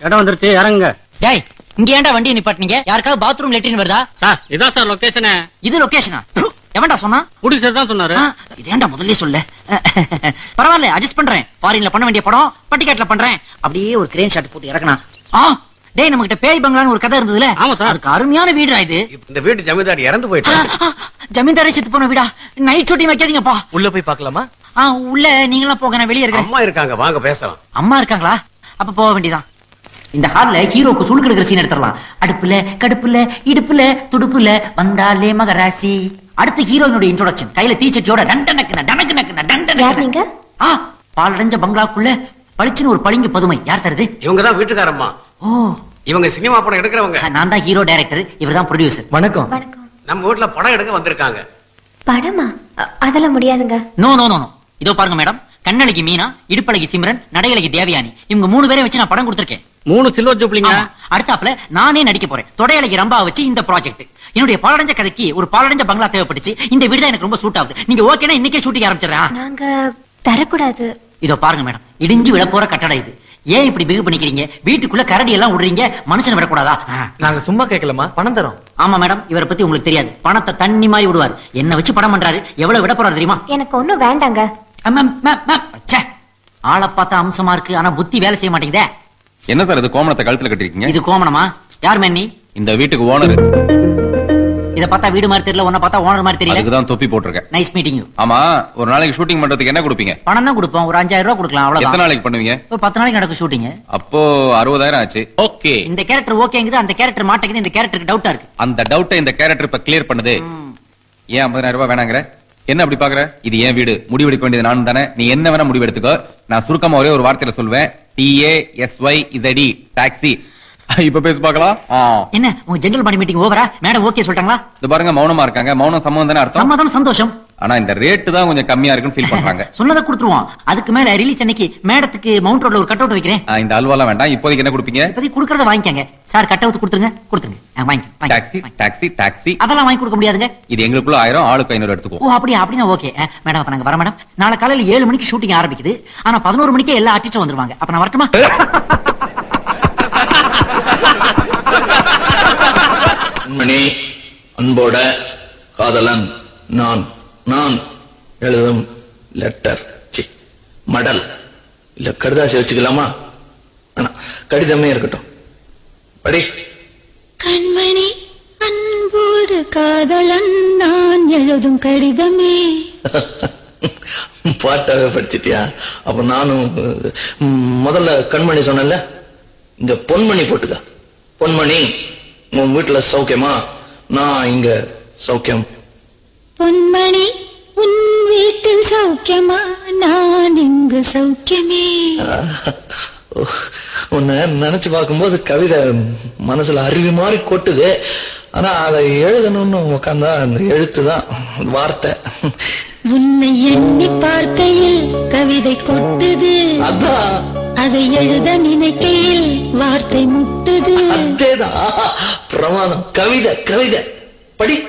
இடம் வந்துருச்சு, இறங்குங்க. டேய், இங்க ஏன்டா வண்டியை நிப்பாட்டினீங்க? யாருக்காவது பாத்ரூம் லெட்டின் வருதா? சார் இதான் சார் லொகேஷன். இது லொகேஷனா? எவன்டா சொன்னா? புடி சார் தான் சொன்னாரு. இது ஏன்டா முதல்ல சொல்ல? பரவாயில்ல, அட்ஜஸ்ட் பண்றேன். ஃபாரின்ல பண்ண வேண்டிய படம் பட்டிக்காட்ல பண்றேன். அப்படியே ஒரு கிரேன் ஷாட் போட்டு இறக்கணும். டேய், நம்ம கிட்ட பேய் பங்களான்னு ஒரு கதை இருந்ததுல? ஆமா சார். அதுக்கு அருமையான வீடுடா இது. இந்த வீட்டு ஜமீன்தார் இறந்து போயிட்டாரு. ஜமீன்தாரே செத்து போன வீடா? Night shooting வைக்காதீங்கப்பா. உள்ள போய் பார்க்கலாமா? உள்ள நீங்களாம் போங்க, நான் வெளியே இருக்கேன். அம்மா இருக்காங்க, வாங்க பேசலாம். அம்மா இருக்காங்களா? அப்ப போக வேண்டியதான். இந்த ஹால்ல ஹீரோக்கு சுளுக்கு எடுக்கிற சீன் எடுத்துடலாம். அடுப்புல கடுப்புல இடுப்புல துடுப்புல வந்தாலே மகராசி. அடுத்து ஹீரோயினுடைய இன்ட்ரோடக்ஷன். கையில தீச்சட்டியோட பாலடைஞ்ச பங்களாக்குள்ள பளிச்சுன்னு ஒரு பளிங்கு பதுமை. யார் சார் இது? இவங்கதான் வீட்டுக்காரம்மா. ஓ, இவங்க சினிமா படம் எடுக்கிறவங்க. நான் தான் ஹீரோ டைரக்டர், இவர் தான் ப்ரொடியூசர். வணக்கம். நம்ம வீட்டுல படம் எடுக்க வந்திருக்காங்க. படமா? அதெல்லாம் முடியாதுங்க. No no no. இதோ பாருங்க மேடம், கண்ணழகி மீனா, இடுப்பழகி சிம்ரன், நடையழகி தேவயானி, இவங்க 3 பேரை வச்சு நான் படம் கொடுத்திருக்கேன். 3 சில்வர் ஜூப்ளிங்க. அடுத்தாப்புல நானே நடிக்க போறேன். தொடையழகி ரம்பா வச்சு இந்த ப்ராஜெக்ட். என்னுடைய பாலடைஞ்ச கதைக்கு ஒரு பாலடைஞ்ச பங்களா தேவைப்பட்டுச்சு. இந்த வீடு தான் எனக்கு ரொம்ப சூட் ஆகுது. நீங்க ஓகேனா இன்னைக்கே ஷூட்டிங் ஆரம்பிச்சிடறேன். நாங்க தரக்கூடாது. இதோ பாருங்க மேடம், இடிஞ்சு விழ போற கட்டடம் இது. ஏன் இப்படி பிகு பண்ணிக்கிறீங்க? வீட்டுக்குள்ள கரடி எல்லாம் விடுறீங்க, மனுஷனை விடக்கூடாதா? நாங்க சும்மா கேட்கலாமா? பணம் தரோம். ஆமா மேடம், இவரை பத்தி உங்களுக்கு தெரியாது. பணத்தை தண்ணி மாதிரி விடுவார். என்ன வச்சு படம் பண்றாரு. எவ்வளவு விட போறாரு தெரியுமா? எனக்கு ஒண்ணும் வேண்டாங்க. ஆளை பார்த்தா அம்சமா இருக்கு, ஆனா புத்தி வேலை செய்ய மாட்டேங்குதே. என்ன சார் இது கோமணத்தை கழுத்துல கட்டிருக்கீங்க? இது கோமணமா? யார் மேன் நீ? இந்த வீட்டுக்கு ஓனர். இத பார்த்தா வீடு மாதிரி தெரியல, உன்னை பார்த்தா ஓனர் மாதிரி தெரியல. அதுக்கு தான் தொப்பி போட்டுருக்கேன். Nice meeting you. ஆமா, ஒரு நாளைக்கு ஷூட்டிங் பண்றதுக்கு என்ன கொடுப்பீங்க? பணம் தான் கொடுப்போம். ஒரு 5000 ரூபாய் கொடுக்கலாம், அவ்வளவுதான். எத்தனை நாளைக்கு பண்ணுவீங்க? 10 நாளைக்கு நடக்கும் ஷூட்டிங். அப்போ 60000 ஆச்சு. ஓகே. இந்த கேரக்டர் ஓகேங்குது, அந்த கேரக்டர் மாட்டேங்குது. இந்த கேரக்டருக்கு டவுட்டா இருக்கு. அந்த டவுட்டை இந்த கேரக்டர் இப்ப கிளியர் பண்ணுது. ஏன் 50000 ரூபாய் வேணாங்கற? என்ன அப்படி பாக்குற? இது ஏன் வீடு, முடிவெடுக்க வேண்டியது நான் தானே. நீ என்ன வேணா முடிவு எடுத்துக்கோ. நான் சுருக்கமா ஒரே ஒரு வார்த்தையில சொல்வேன். TASYZD taxi. இப்ப பேச பார்க்கலாம். என்ன உங்க ஜெனரல் பாடி மீட்டிங் ஓவரா? மேடம் ஓகே சொல்லிட்டாங்களா? இது பாருங்க, மௌனமா இருக்காங்க. மௌனம் சம்மதம் தானே அர்த்தம்? சம்மதம், சந்தோஷம். ஆனா இந்த ரேட் தான் கொஞ்சம் கம்மியா இருக்குன்னு ஃபீல் பண்றாங்க. சொன்னதை கொடுத்துருவோம். அதுக்கு மேல ரிலீஸ் அன்னைக்கு மேடத்துக்கு மவுண்ட் ரோட்ல ஒரு கட் அவுட் வைக்கிறேன். இந்த அல்வாலாம் வேண்டாம். இப்போதைக்கு என்ன கொடுப்பீங்க? இப்போதைக்கு கொடுக்கறத வாங்கிக்கங்க. சார் கட் அவுட் கொடுத்துருங்க. வாங்கிக்க. Taxi taxi taxi. அதெல்லாம் வாங்கி கொடுக்க முடியாதுங்க. இது எங்களுக்குள்ள 1000, ஆளுக்கு 500 எடுத்துக்கோ. ஓ அப்படினா ஓகே மேடம். அப்ப நாங்க வர மேடம். நாளை காலையில 7 மணிக்கு ஷூட்டிங் ஆரம்பிக்குது. ஆனா 11 மணிக்கே எல்லா ஆர்டிஸ்டும் வந்துருவாங்க. அப்ப நான் வரட்டுமா? மணி அன்போட காதலன் நான் எழுதும் லெட்டர் மடல் இல்ல கடிதாசி வச்சுக்கலாமா? கடிதமே இருக்கட்டும். படி. கண்மணி அன்போடு காதலன் நான் எழுதும் கடிதமே. பாட்டாவே படிச்சிட்டியா? அப்ப நானும் முதல்ல கண்மணி சொன்னல, இங்க பொன்மணி போட்டுக்க. பொன்மணி, உன் வீட்டுல சௌக்கியமா? நான் இங்க சௌக்கியம். பொன்மணி, உன் வீட்டில் சௌக்கியமா? நான் இங்கு சௌக்கியமே. உன்னை நினைச்சு பார்க்கும்போது கவிதை மனசுல அருவி மாதிரி கொட்டுது. ஆனா அதை எழுதணும்னு உட்காந்தா அந்த எழுத்துதான் வார்த்தை. உன்னை எண்ணி பார்க்கையில் கவிதை கொட்டுது. அதான். அதை எழுத நினைக்கையில் வார்த்தை முட்டுது. அதேதான் பிரமாதம். கவிதை படி.